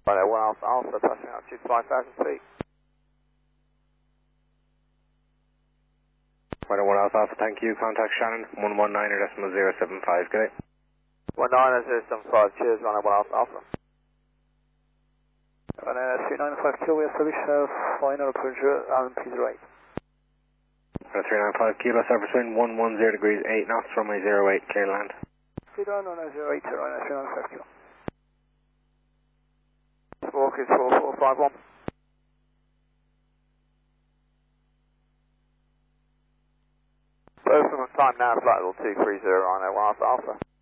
Right, 1 Alpha Alpha, passing altitude 5,000 feet. Right, 1 Alpha Alpha, thank you. Contact Shannon, 119.075, good day. 19075, cheers, runway 1 Alpha Alpha. Runway 395 kilo, we establish final approach and please right. 395 kilo, surface wind 110 degrees 8 knots, runway 08, clear land. Clear down, runway 08, runway 395 kilo. Squawk is 4451. Both of them climb now, flight level 230, runway 1 Alpha Alpha.